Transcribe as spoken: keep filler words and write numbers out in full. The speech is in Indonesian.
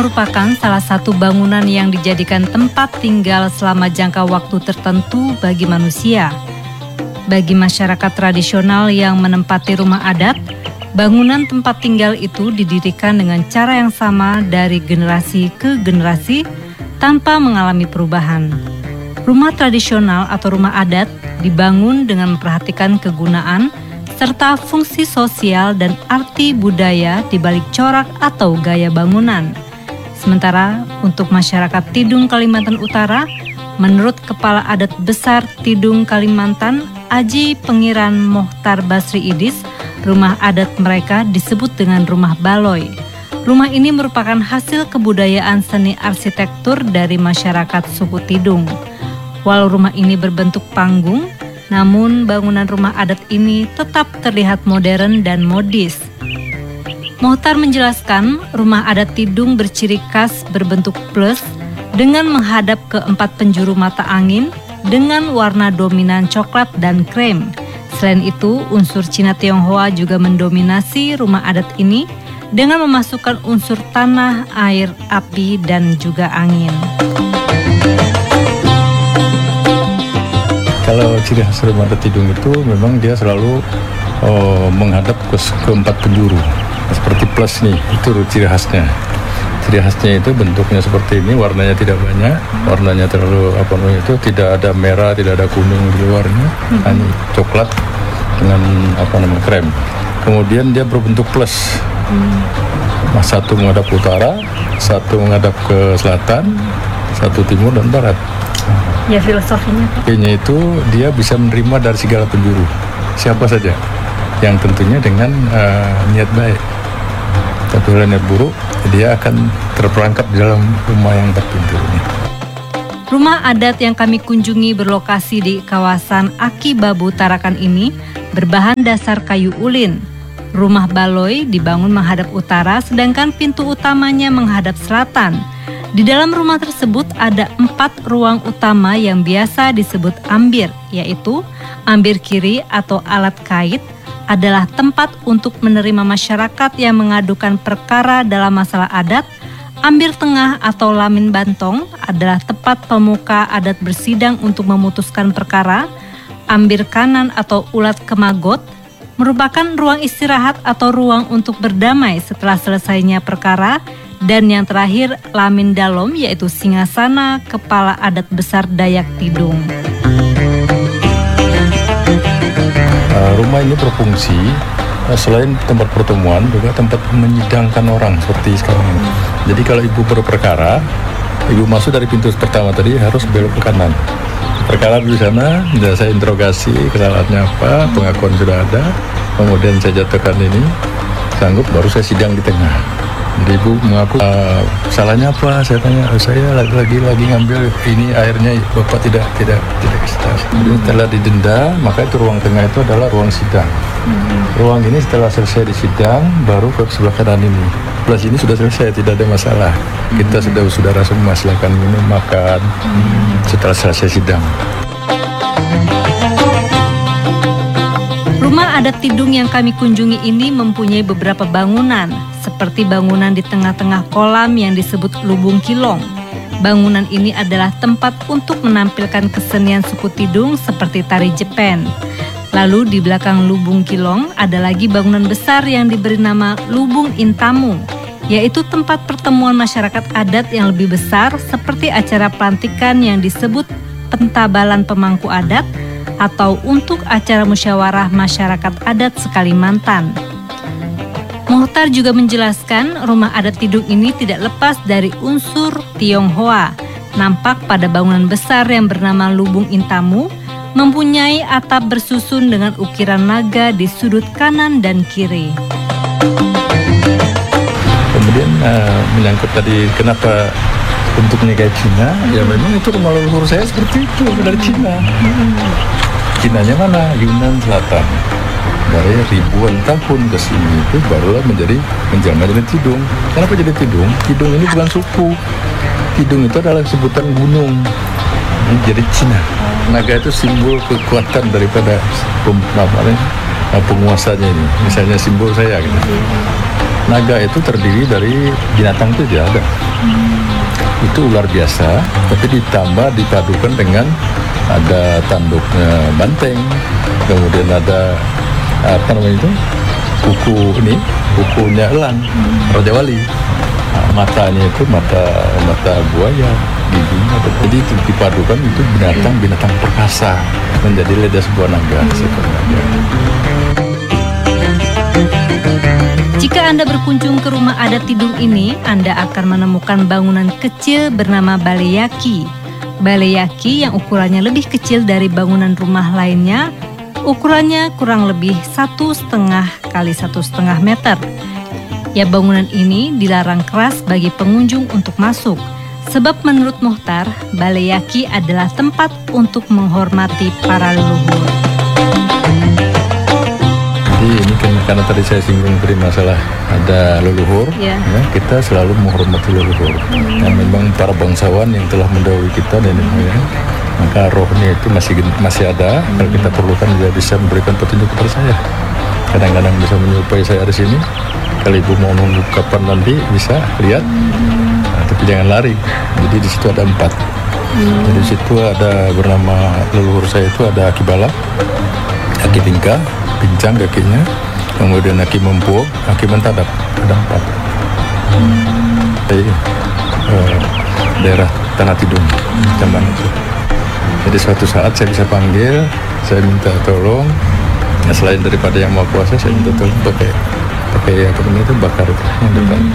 merupakan salah satu bangunan yang dijadikan tempat tinggal selama jangka waktu tertentu bagi manusia. Bagi masyarakat tradisional yang menempati rumah adat, bangunan tempat tinggal itu didirikan dengan cara yang sama dari generasi ke generasi tanpa mengalami perubahan. Rumah tradisional atau rumah adat dibangun dengan memperhatikan kegunaan serta fungsi sosial dan arti budaya di balik corak atau gaya bangunan. Sementara untuk masyarakat Tidung Kalimantan Utara, menurut Kepala Adat Besar Tidung Kalimantan, Aji Pengiran Mohtar Basri Idis, rumah adat mereka disebut dengan rumah baloi. Rumah ini merupakan hasil kebudayaan seni arsitektur dari masyarakat suku Tidung. Walau rumah ini berbentuk panggung, namun bangunan rumah adat ini tetap terlihat modern dan modis. Mohtar menjelaskan, rumah adat Tidung berciri khas berbentuk plus dengan menghadap ke empat penjuru mata angin dengan warna dominan coklat dan krem. Selain itu, unsur Cina Tionghoa juga mendominasi rumah adat ini dengan memasukkan unsur tanah, air, api, dan juga angin. Kalau ciri khas rumah adat Tidung itu memang dia selalu oh, menghadap ke, ke empat penjuru. Seperti plus nih, itu ciri khasnya. Ciri khasnya itu bentuknya seperti ini, warnanya tidak banyak, warnanya terlalu apa namanya itu tidak ada merah, tidak ada kuning di luarnya, hmm. hanya coklat dengan apa namanya krem. Kemudian dia berbentuk plus. Hmm. Satu menghadap utara, satu menghadap ke selatan, satu timur dan barat. Ya, filosofinya Kayaknya itu dia bisa menerima dari segala penjuru, siapa saja, yang tentunya dengan uh, niat baik. Tapi kalau niat buruk, dia akan terperangkap di dalam rumah yang berpintu ini. Rumah adat yang kami kunjungi berlokasi di kawasan Aki Babu Tarakan ini berbahan dasar kayu ulin. Rumah baloi dibangun menghadap utara, sedangkan pintu utamanya menghadap selatan. Di dalam rumah tersebut ada empat ruang utama yang biasa disebut ambir, yaitu ambir kiri atau alat kait adalah tempat untuk menerima masyarakat yang mengadukan perkara dalam masalah adat. Ambir tengah atau lamin bantong adalah tempat pemuka adat bersidang untuk memutuskan perkara. Ambir kanan atau ulat kemagot merupakan ruang istirahat atau ruang untuk berdamai setelah selesainya perkara. Dan yang terakhir, lamin dalom, yaitu singgasana kepala adat besar Dayak Tidung. Uh, rumah ini berfungsi uh, selain tempat pertemuan juga tempat menyidangkan orang seperti sekarang ini. Jadi kalau ibu berperkara, ibu masuk dari pintu pertama tadi harus belok ke kanan. Perkara di sana, sudah saya interogasi kesalahannya apa, pengakuan sudah ada, kemudian saya jatuhkan ini, sanggup baru saya sidang di tengah. Jadi ibu mengaku uh, salahnya apa? Saya tanya, oh, saya lagi-lagi lagi ngambil ini airnya, bapak tidak tidak tidak kasih tahu. Kemudian setelah didenda, maka itu ruang tengah itu adalah ruang sidang. Hmm. Ruang ini setelah selesai di sidang, baru ke sebelah kanan ini. Sebelah sini sudah selesai, tidak ada masalah. Hmm. Kita sudah saudara semua silakan minum makan hmm. setelah selesai sidang. Rumah adat Tidung yang kami kunjungi ini mempunyai beberapa bangunan, seperti bangunan di tengah-tengah kolam yang disebut Lubung Kilong. Bangunan ini adalah tempat untuk menampilkan kesenian suku Tidung seperti tari Jepen. Lalu di belakang Lubung Kilong ada lagi bangunan besar yang diberi nama Lubung Intamu, yaitu tempat pertemuan masyarakat adat yang lebih besar seperti acara pelantikan yang disebut pentabalan pemangku adat, atau untuk acara musyawarah masyarakat adat sekalimantan. Mohtar juga menjelaskan rumah adat Tidung ini tidak lepas dari unsur Tionghoa. Nampak pada bangunan besar yang bernama Lubung Intamu mempunyai atap bersusun dengan ukiran naga di sudut kanan dan kiri. Kemudian uh, menyangkut tadi kenapa bentuknya kayak Cina, hmm. ya memang itu rumah leluhur saya seperti itu dari Cina. Hmm. Cinanya mana? Yunan Selatan. Dari ribuan tahun ke sini itu barulah menjadi menjelma jadi Tidung. Kenapa jadi Tidung? Tidung ini bukan suku. Tidung itu adalah sebutan gunung. Ini jadi Cina. Naga itu simbol kekuatan daripada pem, apa, penguasanya ini. Misalnya simbol saya gitu. naga itu terdiri dari binatang itu tidak ada. Itu ular biasa, tapi ditambah dipadukan dengan ada tanduknya banteng, kemudian ada apa namanya itu kuku ini, kukunya elang, Raja Wali. Nah, matanya itu mata mata buaya, giginya. Jadi itu dipadukan itu binatang-binatang perkasa menjadi lidah sebuah naga, seekor naga. Jika Anda berkunjung ke rumah adat Tidung ini, Anda akan menemukan bangunan kecil bernama Baleyaki. Baleyaki yang ukurannya lebih kecil dari bangunan rumah lainnya, ukurannya kurang lebih satu setengah kali satu setengah meter. Ya, bangunan ini dilarang keras bagi pengunjung untuk masuk, sebab menurut Muhtar, Baleyaki adalah tempat untuk menghormati para leluhur. Jadi ini kan karena tadi saya singgung tadi masalah ada leluhur, ya. Ya, kita selalu menghormati leluhur. Hmm. Yang memang para bangsawan yang telah mendahului kita nenek moyang, maka rohnya itu masih masih ada. Hmm. Kalau kita perlukan dia bisa memberikan petunjuk kepada saya. Kadang-kadang bisa menyerupai saya di sini. Kalau ibu mau nunggu kapan nanti bisa lihat, hmm. nah, tapi jangan lari. Jadi di situ ada empat. Hmm. Jadi di situ ada bernama leluhur saya itu ada Aki Bala, Aki Tingkah, pincang kakinya, kemudian Aki Mempuok, Aki Mentadap, ada empat. Hmm. Jadi eh, daerah Tanah Tidung, zaman itu. Jadi suatu saat saya bisa panggil, saya minta tolong. Ya, selain daripada yang mau kuasa, saya minta tolong pakai pakai apa namanya itu bakar itu yang depan.